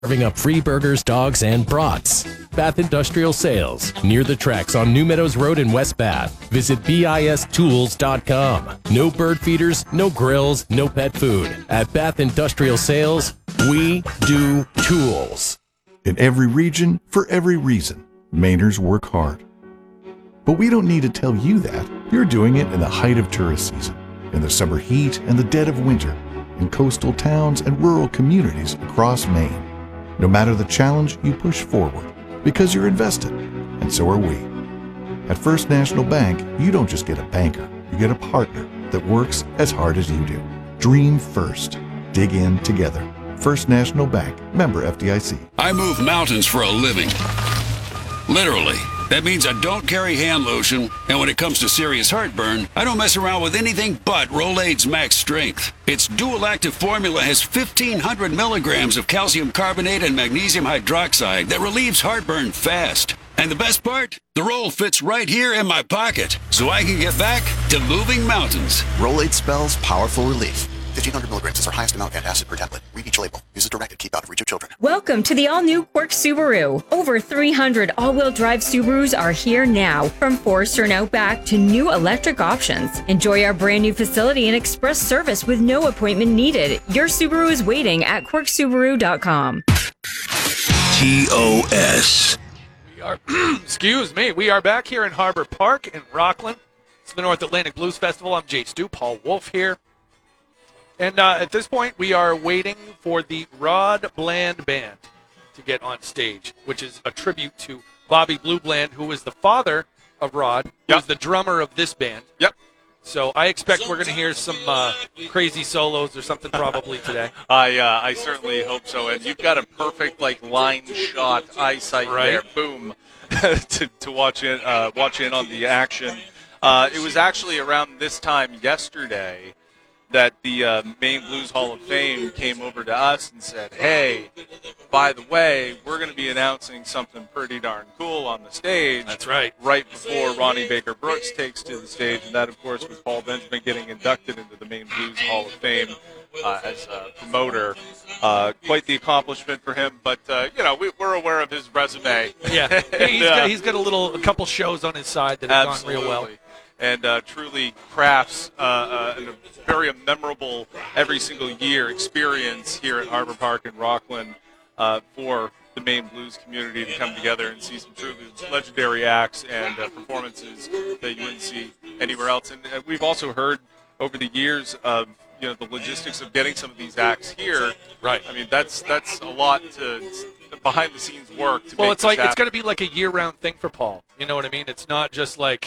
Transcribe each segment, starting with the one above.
Serving up free burgers, dogs, and brats. Bath Industrial Sales, near the tracks on New Meadows Road in West Bath. Visit BISTools.com. No bird feeders, no grills, no pet food. At Bath Industrial Sales, we do tools. In every region, for every reason, Mainers work hard. But we don't need to tell you that. You're doing it in the height of tourist season, in the summer heat and the dead of winter, in coastal towns and rural communities across Maine. No matter the challenge, you push forward because you're invested, and so are we. At First National Bank, you don't just get a banker, you get a partner that works as hard as you do. Dream first. Dig in together. First National Bank, member FDIC. I move mountains for a living. Literally. That means I don't carry hand lotion, and when it comes to serious heartburn, I don't mess around with anything but Rolaids Max Strength. Its dual active formula has 1,500 milligrams of calcium carbonate and magnesium hydroxide that relieves heartburn fast. And the best part? The roll fits right here in my pocket, so I can get back to moving mountains. Rolaids spells powerful relief. 1,500 milligrams is our highest amount and acid per tablet. Read each label. Use as directed. Keep out of reach of children. Welcome to the all-new Quirk Subaru. Over 300 all-wheel drive Subarus are here now. From Forester and Outback to new electric options. Enjoy our brand new facility and express service with no appointment needed. Your Subaru is waiting at quirksubaru.com. TOS. We are, we are back here in Harbor Park in Rockland. It's the North Atlantic Blues Festival. I'm Jay Stu, Paul Wolf here. And at this point, we are waiting for the Rod Bland Band to get on stage, which is a tribute to Bobby Blue Bland, who was the father of Rod, who was the drummer of this band. Yep. So I expect we're going to hear some crazy solos or something probably today. I certainly hope so. And you've got a perfect line shot eyesight there, boom, to watch in on the action. It was actually around this time yesterday that the Maine Blues Hall of Fame came over to us and said, hey, by the way, we're going to be announcing something pretty darn cool on the stage. That's right. Right before Ronnie Baker Brooks takes to the stage. And that, of course, was Paul Benjamin getting inducted into the Maine Blues Hall of Fame as a promoter. Quite the accomplishment for him. But, we're aware of his resume. Yeah, he's got a couple shows on his side that have gone real well. And truly crafts a very memorable every single year experience here at Harbor Park in Rockland for the Maine Blues community to come together and see some truly legendary acts and performances that you wouldn't see anywhere else. And we've also heard over the years of the logistics of getting some of these acts here. Right. I mean, that's a lot to behind the scenes work. It's going to be like a year-round thing for Paul. You know what I mean? It's not just like.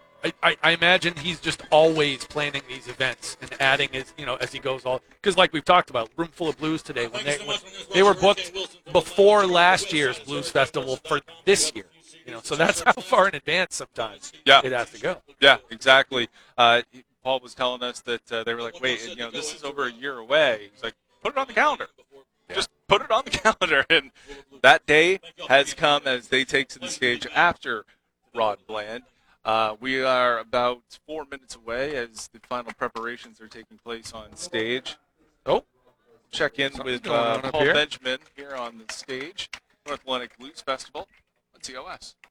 I imagine he's just always planning these events and adding as he goes all because like we've talked about Room Full of Blues today when they were booked before last year's Blues Festival for this year. So that's how far in advance sometimes it has to go. Yeah, exactly. Paul was telling us that they were like, wait, this is over a year away. He's like, put it on the calendar. Yeah. Just put it on the calendar. And that day has come as they take to the stage after Rod Bland. We are about 4 minutes away as the final preparations are taking place on stage. Check in with Paul Benjamin here on the stage, North Atlantic Blues Festival on TOS.